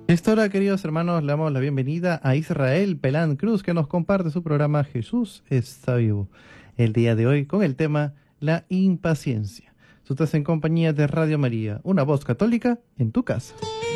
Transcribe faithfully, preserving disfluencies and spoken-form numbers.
En esta hora, queridos hermanos, le damos la bienvenida a Israel Pelán Cruz, que nos comparte su programa Jesús está vivo. El día de hoy con el tema la impaciencia. Tú estás en compañía de Radio María, una voz católica en tu casa.